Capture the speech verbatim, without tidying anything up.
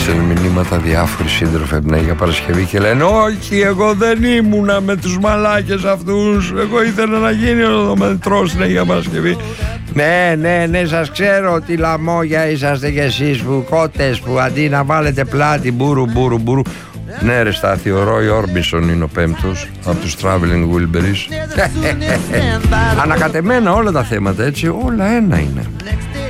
στέλνουν μηνύματα διάφοροι σύντροφοι ναι, για Παρασκευή και λένε όχι, εγώ δεν ήμουνα με τους μαλάκες αυτούς, εγώ ήθελα να γίνει ο μετρός ναι, για Παρασκευή. Ναι, ναι, ναι, σας ξέρω ότι λαμόγια είσαστε κι εσείς που κότες που αντί να βάλετε πλάτη μπούρου μπούρου μπούρου. Ναι ρε Στάθη, ο Ρόι Όρμπισον είναι ο πέμπτος από τους Traveling Wilburys. Ανακατεμένα όλα τα θέματα έτσι, όλα ένα είναι.